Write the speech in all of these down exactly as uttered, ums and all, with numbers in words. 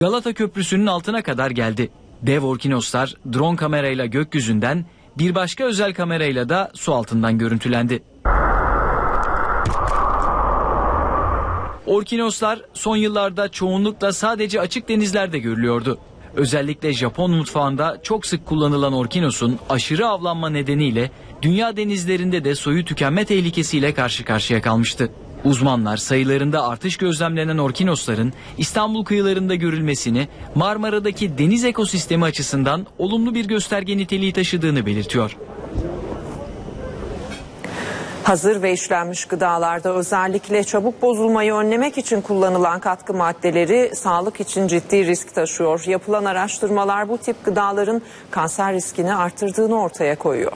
Galata Köprüsü'nün altına kadar geldi. Dev orkinoslar drone kamerayla gökyüzünden, bir başka özel kamerayla da su altından görüntülendi. Orkinoslar son yıllarda çoğunlukla sadece açık denizlerde görülüyordu. Özellikle Japon mutfağında çok sık kullanılan orkinosun aşırı avlanma nedeniyle dünya denizlerinde de soyu tükenme tehlikesiyle karşı karşıya kalmıştı. Uzmanlar sayılarında artış gözlemlenen orkinosların İstanbul kıyılarında görülmesini Marmara'daki deniz ekosistemi açısından olumlu bir gösterge niteliği taşıdığını belirtiyor. Hazır ve işlenmiş gıdalarda özellikle çabuk bozulmayı önlemek için kullanılan katkı maddeleri sağlık için ciddi risk taşıyor. Yapılan araştırmalar bu tip gıdaların kanser riskini artırdığını ortaya koyuyor.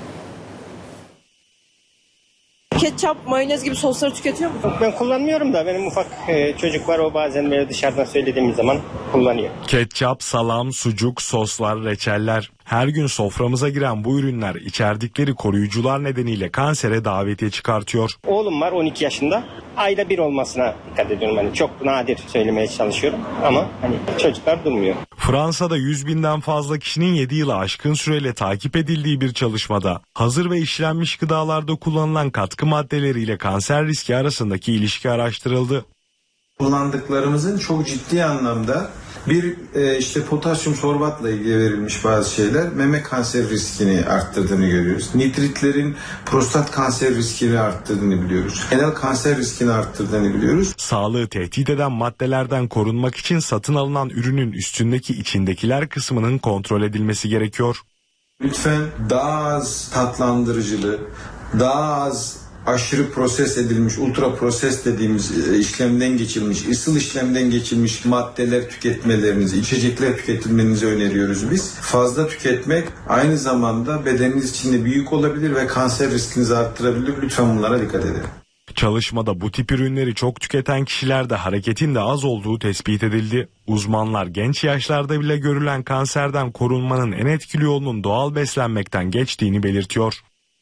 Ketçap, mayonez gibi sosları tüketiyor musun? Ben kullanmıyorum da benim ufak e, çocuk var, o bazen böyle dışarıdan söylediğimiz zaman kullanıyor. Ketçap, salam, sucuk, soslar, reçeller. Her gün soframıza giren bu ürünler içerdikleri koruyucular nedeniyle kansere davetiye çıkartıyor. Oğlum var on iki yaşında. Ayda bir olmasına dikkat ediyorum. Hani çok nadir söylemeye çalışıyorum ama hani çocuklar durmuyor. Fransa'da yüz binden fazla kişinin yedi yılı aşkın süreyle takip edildiği bir çalışmada hazır ve işlenmiş gıdalarda kullanılan katkı maddeleriyle kanser riski arasındaki ilişki araştırıldı. Kullandıklarımızın çok ciddi anlamda bir e, işte potasyum sorbatla ilgili verilmiş bazı şeyler meme kanser riskini arttırdığını görüyoruz. Nitritlerin prostat kanser riskini arttırdığını biliyoruz. Genel kanser riskini arttırdığını biliyoruz. Sağlığı tehdit eden maddelerden korunmak için satın alınan ürünün üstündeki içindekiler kısmının kontrol edilmesi gerekiyor. Lütfen daha az tatlandırıcılı, daha az aşırı proses edilmiş, ultra proses dediğimiz işlemden geçirilmiş, ısıl işlemden geçirilmiş maddeler tüketmelerinizi, içecekler tüketilmenizi öneriyoruz biz. Fazla tüketmek aynı zamanda bedeniniz için de büyük olabilir ve kanser riskinizi arttırabilir. Lütfen bunlara dikkat edin. Çalışmada bu tip ürünleri çok tüketen kişilerde hareketin de az olduğu tespit edildi. Uzmanlar genç yaşlarda bile görülen kanserden korunmanın en etkili yolunun doğal beslenmekten geçtiğini belirtiyor.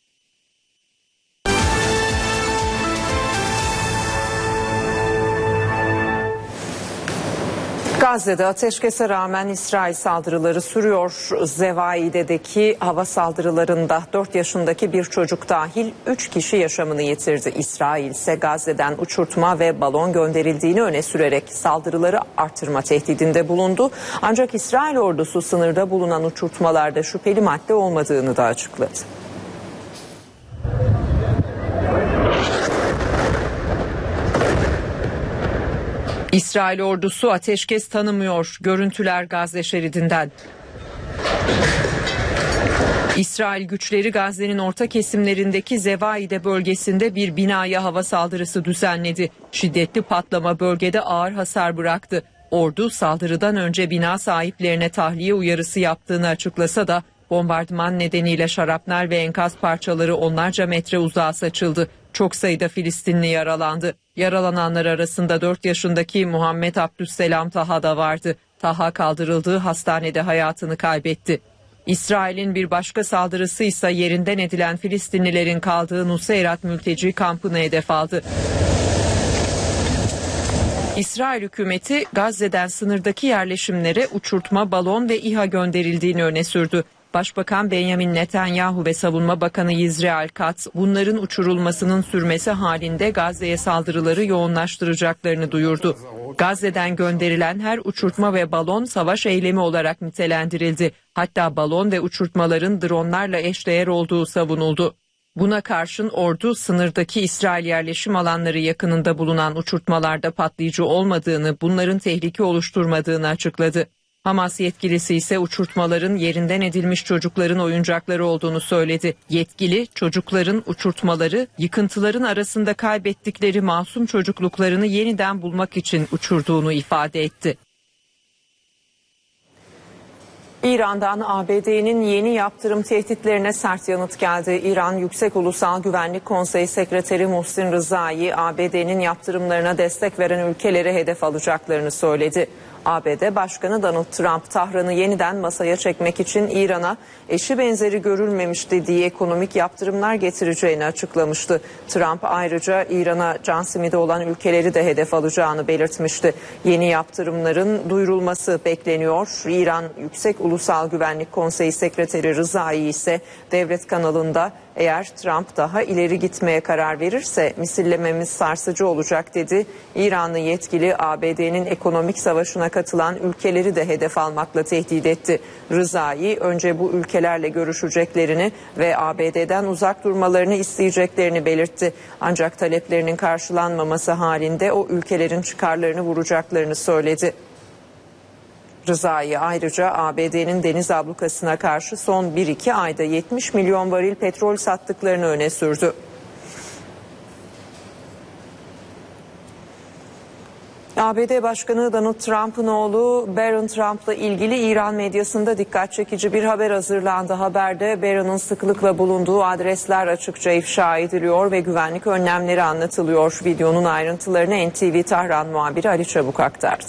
Gazze'de ateşkese rağmen İsrail saldırıları sürüyor. Zevaide'deki hava saldırılarında dört yaşındaki bir çocuk dahil üç kişi yaşamını yitirdi. İsrail ise Gazze'den uçurtma ve balon gönderildiğini öne sürerek saldırıları artırma tehdidinde bulundu. Ancak İsrail ordusu sınırda bulunan uçurtmalarda şüpheli madde olmadığını da açıkladı. İsrail ordusu ateşkes tanımıyor. Görüntüler Gazze şeridinden. İsrail güçleri Gazze'nin orta kesimlerindeki Zevaide bölgesinde bir binaya hava saldırısı düzenledi. Şiddetli patlama bölgede ağır hasar bıraktı. Ordu saldırıdan önce bina sahiplerine tahliye uyarısı yaptığını açıklasa da bombardıman nedeniyle şarapnel ve enkaz parçaları onlarca metre uzağa saçıldı. Çok sayıda Filistinli yaralandı. Yaralananlar arasında dört yaşındaki Muhammed Abdüsselam Taha da vardı. Taha kaldırıldığı hastanede hayatını kaybetti. İsrail'in bir başka saldırısı ise yerinden edilen Filistinlilerin kaldığı Nuseyrat mülteci kampını hedef aldı. İsrail hükümeti Gazze'den sınırdaki yerleşimlere uçurtma, balon ve İHA gönderildiğini öne sürdü. Başbakan Benjamin Netanyahu ve Savunma Bakanı Yisrael Katz bunların uçurulmasının sürmesi halinde Gazze'ye saldırıları yoğunlaştıracaklarını duyurdu. Gazze'den gönderilen her uçurtma ve balon savaş eylemi olarak nitelendirildi. Hatta balon ve uçurtmaların dronlarla eşdeğer olduğu savunuldu. Buna karşın ordu sınırdaki İsrail yerleşim alanları yakınında bulunan uçurtmalarda patlayıcı olmadığını, bunların tehlike oluşturmadığını açıkladı. Hamas yetkilisi ise uçurtmaların yerinden edilmiş çocukların oyuncakları olduğunu söyledi. Yetkili çocukların uçurtmaları yıkıntıların arasında kaybettikleri masum çocukluklarını yeniden bulmak için uçurduğunu ifade etti. İran'dan A B D'nin yeni yaptırım tehditlerine sert yanıt geldi. İran Yüksek Ulusal Güvenlik Konseyi Sekreteri Muhsin Rızai, A B D'nin yaptırımlarına destek veren ülkeleri hedef alacaklarını söyledi. A B D Başkanı Donald Trump, Tahran'ı yeniden masaya çekmek için İran'a eşi benzeri görülmemiş dediği ekonomik yaptırımlar getireceğini açıklamıştı. Trump ayrıca İran'a can simidi olan ülkeleri de hedef alacağını belirtmişti. Yeni yaptırımların duyurulması bekleniyor. İran Yüksek Ulusal Güvenlik Konseyi Sekreteri Rızai ise devlet kanalında eğer Trump daha ileri gitmeye karar verirse misillememiz sarsıcı olacak dedi. İranlı yetkili A B D'nin ekonomik savaşına katılan ülkeleri de hedef almakla tehdit etti. Rızai önce bu ülkelerle görüşeceklerini ve A B D'den uzak durmalarını isteyeceklerini belirtti. Ancak taleplerinin karşılanmaması halinde o ülkelerin çıkarlarını vuracaklarını söyledi. Rızai ayrıca A B D'nin deniz ablukasına karşı son bir iki ayda yetmiş milyon varil petrol sattıklarını öne sürdü. A B D Başkanı Donald Trump'ın oğlu Barron Trump'la ilgili İran medyasında dikkat çekici bir haber hazırlandı. Haberde Barron'ın sıklıkla bulunduğu adresler açıkça ifşa ediliyor ve güvenlik önlemleri anlatılıyor. Videonun ayrıntılarını N T V Tahran muhabiri Ali Çabuk aktardı.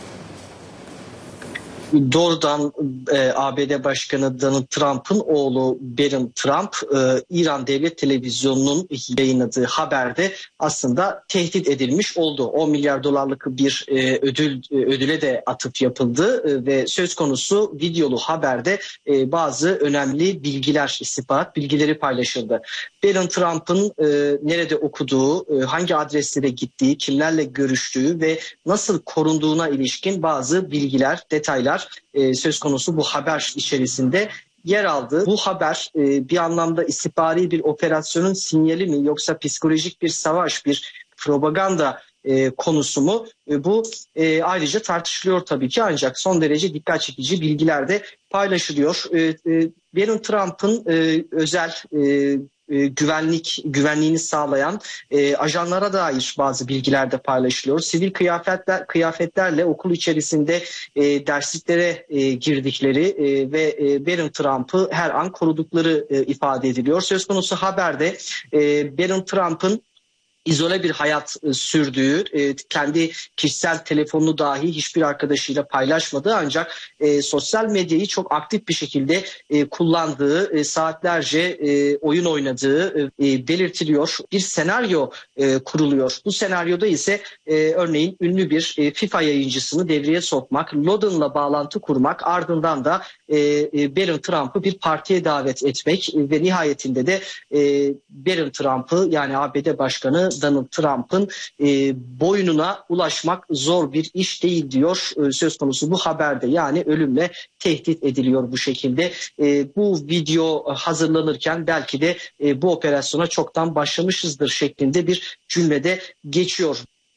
Doğrudan e, A B D Başkanı Donald Trump'ın oğlu Barron Trump e, İran Devlet Televizyonu'nun yayınladığı haberde aslında tehdit edilmiş oldu. on milyar dolarlık bir e, ödül e, ödüle de atıf yapıldı e, ve söz konusu videolu haberde e, bazı önemli bilgiler, istihbarat bilgileri paylaşıldı. Barron Trump'ın e, nerede okuduğu, e, hangi adreslere gittiği, kimlerle görüştüğü ve nasıl korunduğuna ilişkin bazı bilgiler, detaylar e, söz konusu bu haber içerisinde yer aldı. Bu haber e, bir anlamda istihbari bir operasyonun sinyali mi yoksa psikolojik bir savaş, bir propaganda e, konusu mu? E, bu e, ayrıca tartışılıyor tabii ki, ancak son derece dikkat çekici bilgiler de paylaşılıyor. E, e, Barron Trump'ın e, özel e, güvenlik güvenliğini sağlayan e, ajanlara dair bazı bilgiler de paylaşılıyor. Sivil kıyafetler kıyafetlerle okul içerisinde e, dersliklere e, girdikleri e, ve e, Barron Trump'ı her an korudukları e, ifade ediliyor. Söz konusu haberde e, Barron Trump'ın izole bir hayat e, sürdüğü, e, kendi kişisel telefonunu dahi hiçbir arkadaşıyla paylaşmadığı, ancak e, sosyal medyayı çok aktif bir şekilde e, kullandığı, e, saatlerce e, oyun oynadığı e, belirtiliyor. Bir senaryo e, kuruluyor. Bu senaryoda ise e, örneğin ünlü bir e, FIFA yayıncısını devreye sokmak, Loden'la bağlantı kurmak, ardından da e, e, Barron Trump'ı bir partiye davet etmek e, ve nihayetinde de e, Barron Trump'ı, yani A B D Başkanı Donald Trump'ın e, boynuna ulaşmak zor bir iş değil diyor e, söz konusu bu haberde. Yani ölümle tehdit ediliyor bu şekilde. E, bu video hazırlanırken belki de e, bu operasyona çoktan başlamışızdır şeklinde bir cümlede geçiyor.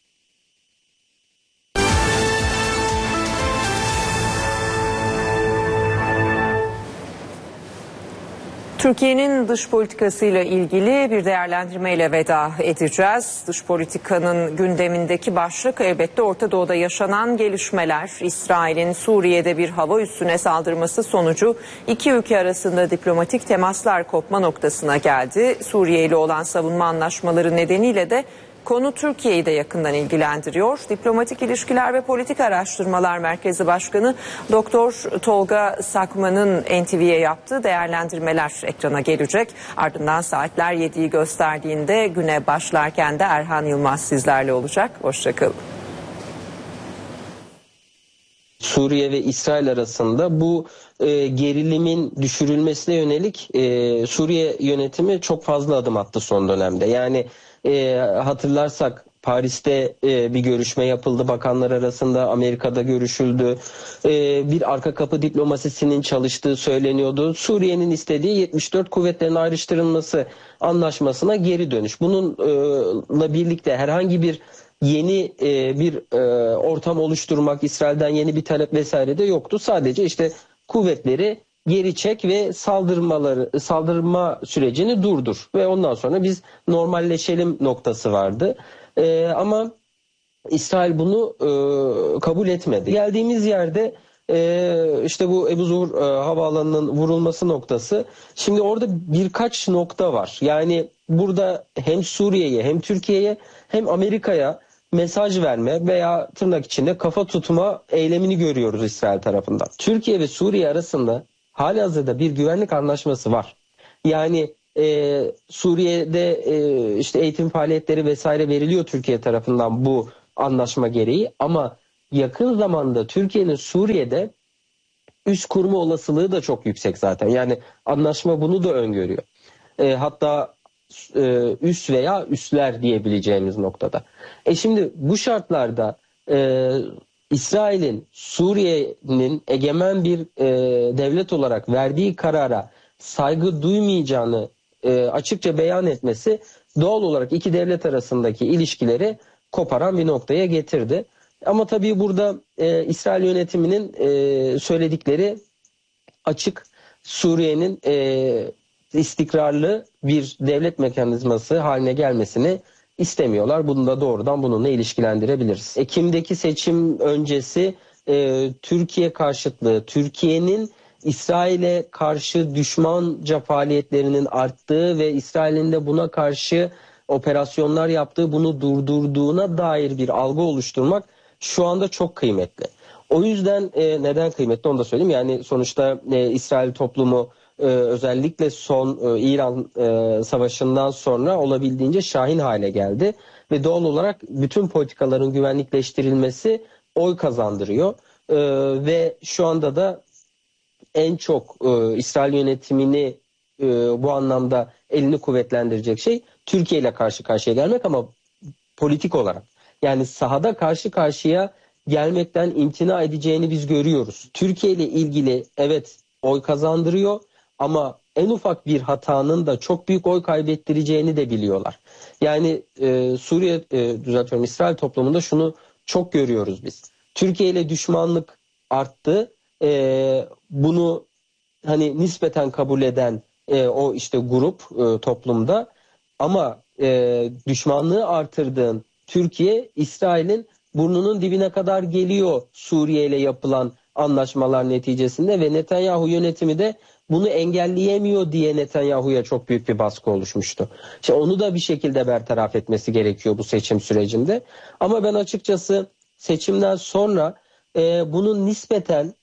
Türkiye'nin dış politikasıyla ilgili bir değerlendirmeyle veda edeceğiz. Dış politikanın gündemindeki başlık elbette Orta Doğu'da yaşanan gelişmeler. İsrail'in Suriye'de bir hava üssüne saldırması sonucu iki ülke arasında diplomatik temaslar kopma noktasına geldi. Suriye ile olan savunma anlaşmaları nedeniyle de konu Türkiye'yi de yakından ilgilendiriyor. Diplomatik İlişkiler ve Politik Araştırmalar Merkezi Başkanı Doktor Tolga Sakman'ın N T V'ye yaptığı değerlendirmeler ekrana gelecek. Ardından saatler yediyi gösterdiğinde güne başlarken de Erhan Yılmaz sizlerle olacak. Hoşçakalın. Suriye ve İsrail arasında bu e, gerilimin düşürülmesine yönelik e, Suriye yönetimi çok fazla adım attı son dönemde. Yani e, hatırlarsak Paris'te e, bir görüşme yapıldı bakanlar arasında, Amerika'da görüşüldü. E, bir arka kapı diplomasisinin çalıştığı söyleniyordu. Suriye'nin istediği yetmiş dört kuvvetlerin ayrıştırılması anlaşmasına geri dönüş. Bununla birlikte herhangi bir yeni e, bir e, ortam oluşturmak, İsrail'den yeni bir talep vesaire de yoktu. Sadece işte kuvvetleri geri çek ve saldırmaları saldırma sürecini durdur ve ondan sonra biz normalleşelim noktası vardı. E, ama İsrail bunu e, kabul etmedi. Geldiğimiz yerde e, işte bu Ebu Zuhur e, havaalanının vurulması noktası. Şimdi orada birkaç nokta var. Yani burada hem Suriye'ye hem Türkiye'ye hem Amerika'ya mesaj verme veya tırnak içinde kafa tutma eylemini görüyoruz İsrail tarafından. Türkiye ve Suriye arasında halihazırda bir güvenlik anlaşması var. Yani e, Suriye'de e, işte eğitim faaliyetleri vesaire veriliyor Türkiye tarafından bu anlaşma gereği, ama yakın zamanda Türkiye'nin Suriye'de üs kurma olasılığı da çok yüksek zaten. Yani anlaşma bunu da öngörüyor. E, hatta e, üs veya üsler diyebileceğimiz noktada. E şimdi bu şartlarda e, İsrail'in Suriye'nin egemen bir e, devlet olarak verdiği karara saygı duymayacağını e, açıkça beyan etmesi doğal olarak iki devlet arasındaki ilişkileri koparan bir noktaya getirdi. Ama tabii burada e, İsrail yönetiminin e, söyledikleri açık. Suriye'nin e, istikrarlı bir devlet mekanizması haline gelmesini istemiyorlar. Bunu da doğrudan bununla ilişkilendirebiliriz. Ekim'deki seçim öncesi e, Türkiye karşıtlığı, Türkiye'nin İsrail'e karşı düşmanca faaliyetlerinin arttığı ve İsrail'in de buna karşı operasyonlar yaptığı, bunu durdurduğuna dair bir algı oluşturmak şu anda çok kıymetli. O yüzden e, neden kıymetli onu da söyleyeyim. Yani sonuçta e, İsrail toplumu e, özellikle son e, İran e, savaşından sonra olabildiğince şahin hale geldi. Ve doğal olarak bütün politikaların güvenlikleştirilmesi oy kazandırıyor. E, ve şu anda da en çok e, İsrail yönetimini e, bu anlamda elini kuvvetlendirecek şey Türkiye ile karşı karşıya gelmek, ama politik olarak. Yani sahada karşı karşıya gelmekten imtina edeceğini biz görüyoruz. Türkiye ile ilgili evet oy kazandırıyor, ama en ufak bir hatanın da çok büyük oy kaybettireceğini de biliyorlar. Yani e, Suriye, e, düzeltiyorum, İsrail toplumunda şunu çok görüyoruz biz. Türkiye ile düşmanlık arttı. E, bunu hani nispeten kabul eden e, o işte grup e, toplumda, ama e, düşmanlığı artırdığın Türkiye, İsrail'in burnunun dibine kadar geliyor Suriye ile yapılan anlaşmalar neticesinde ve Netanyahu yönetimi de bunu engelleyemiyor diye Netanyahu'ya çok büyük bir baskı oluşmuştu. İşte onu da bir şekilde bertaraf etmesi gerekiyor bu seçim sürecinde. Ama ben açıkçası seçimden sonra e, bunun nispeten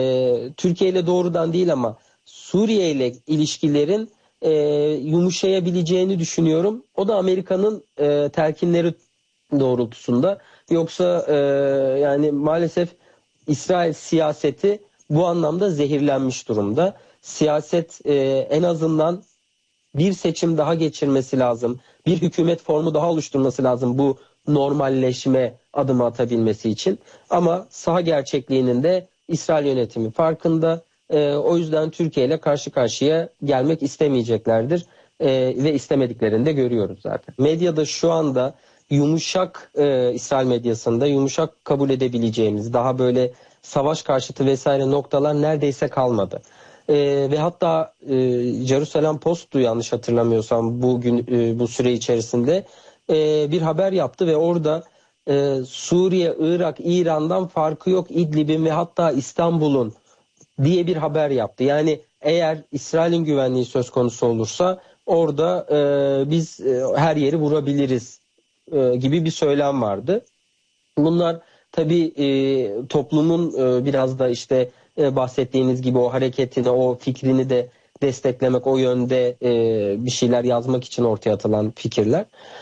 e, Türkiye ile doğrudan değil ama Suriye ile ilişkilerin e, yumuşayabileceğini düşünüyorum. O da Amerika'nın e, telkinleri doğrultusunda. Yoksa e, yani maalesef İsrail siyaseti bu anlamda zehirlenmiş durumda. Siyaset e, en azından bir seçim daha geçirmesi lazım. Bir hükümet formu daha oluşturması lazım bu normalleşme adımı atabilmesi için. Ama saha gerçekliğinin de İsrail yönetimi farkında. E, o yüzden Türkiye ile karşı karşıya gelmek istemeyeceklerdir. E, ve istemediklerini de görüyoruz zaten. Medyada şu anda yumuşak, e, İsrail medyasında yumuşak kabul edebileceğimiz, daha böyle savaş karşıtı vesaire noktalar neredeyse kalmadı. E, ve hatta e, Jerusalem Post'u yanlış hatırlamıyorsam bugün e, bu süre içerisinde e, bir haber yaptı ve orada e, Suriye, Irak, İran'dan farkı yok İdlib'in ve hatta İstanbul'un diye bir haber yaptı. Yani eğer İsrail'in güvenliği söz konusu olursa orada e, biz e, her yeri vurabiliriz e, gibi bir söylem vardı. Bunlar tabii e, toplumun e, biraz da işte e, bahsettiğiniz gibi o hareketini, o fikrini de desteklemek, o yönde e, bir şeyler yazmak için ortaya atılan fikirler.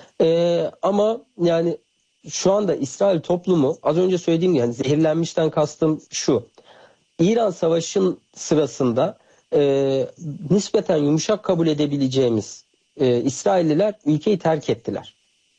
E, ama yani şu anda İsrail toplumu, az önce söylediğim gibi yani zehirlenmişten kastım şu. İran Savaşı'nın sırasında e, nispeten yumuşak kabul edebileceğimiz e, İsrailliler ülkeyi terk ettiler.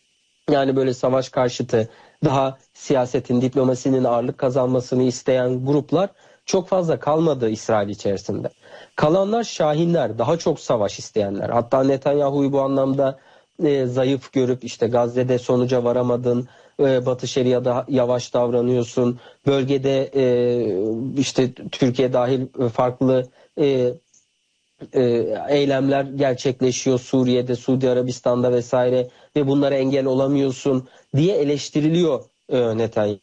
Yani böyle savaş karşıtı, daha siyasetin, diplomasinin ağırlık kazanmasını isteyen gruplar çok fazla kalmadı İsrail içerisinde. Kalanlar şahinler, daha çok savaş isteyenler. Hatta Netanyahu'yu bu anlamda e, zayıf görüp işte Gazze'de sonuca varamadın, e, Batı Şeria'da yavaş davranıyorsun, bölgede e, işte Türkiye dahil farklı e, e, eylemler gerçekleşiyor Suriye'de, Suudi Arabistan'da vesaire ve bunlara engel olamıyorsun diye eleştiriliyor e, Netanyahu.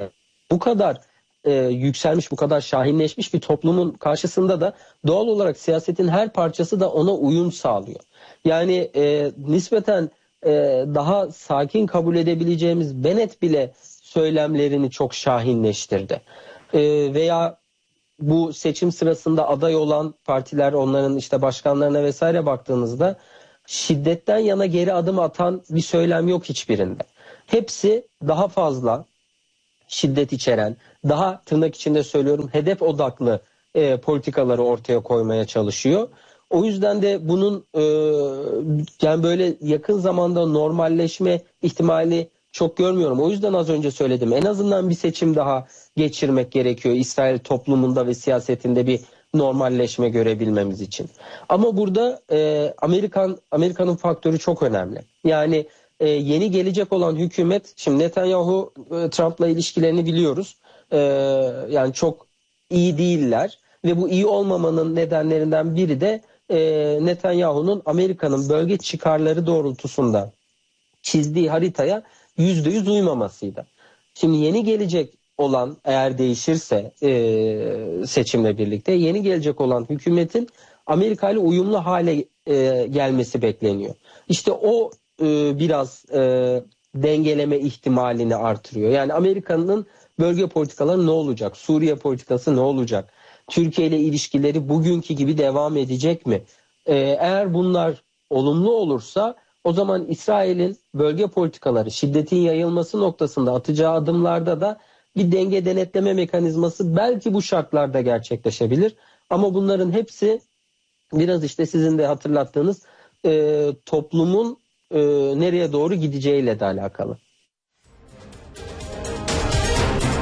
Bu kadar e, yükselmiş, bu kadar şahinleşmiş bir toplumun karşısında da doğal olarak siyasetin her parçası da ona uyum sağlıyor. Yani e, nispeten e, daha sakin kabul edebileceğimiz Bennett bile söylemlerini çok şahinleştirdi. E, veya bu seçim sırasında aday olan partiler, onların işte başkanlarına vesaire baktığınızda şiddetten yana geri adım atan bir söylem yok hiçbirinde. Hepsi daha fazla şiddet içeren, daha tırnak içinde söylüyorum hedef odaklı e, politikaları ortaya koymaya çalışıyor. O yüzden de bunun e, yani böyle yakın zamanda normalleşme ihtimali çok görmüyorum. O yüzden az önce söyledim. En azından bir seçim daha geçirmek gerekiyor İsrail toplumunda ve siyasetinde bir normalleşme görebilmemiz için. Ama burada e, Amerikan Amerika'nın faktörü çok önemli. Yani e, yeni gelecek olan hükümet, şimdi Netanyahu e, Trump'la ilişkilerini biliyoruz. E, yani çok iyi değiller ve bu iyi olmamanın nedenlerinden biri de e, Netanyahu'nun Amerika'nın bölge çıkarları doğrultusunda çizdiği haritaya yüzde yüz uymamasıydı. Şimdi yeni gelecek olan, eğer değişirse e, seçimle birlikte yeni gelecek olan hükümetin Amerika ile uyumlu hale e, gelmesi bekleniyor. İşte o e, biraz e, dengeleme ihtimalini artırıyor. Yani Amerika'nın bölge politikaları ne olacak? Suriye politikası ne olacak? Türkiye ile ilişkileri bugünkü gibi devam edecek mi? E, eğer bunlar olumlu olursa o zaman İsrail'in bölge politikaları, şiddetin yayılması noktasında atacağı adımlarda da bir denge denetleme mekanizması belki bu şartlarda gerçekleşebilir. Ama bunların hepsi biraz işte sizin de hatırlattığınız e, toplumun e, nereye doğru gideceğiyle de alakalı.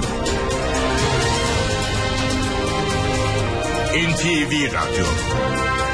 N T V Radyo